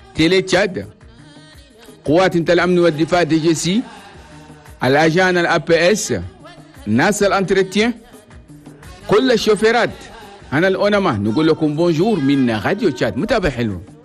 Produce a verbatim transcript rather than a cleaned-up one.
تيلي تشاد، قوات الأمن والدفاع دي جي سي، الأجان الأ بي إس، الناس الانترتيان، كل الشوفيرات، أنا الأونما نقول لكم بونجور من راديو تشاد. متابع حلو.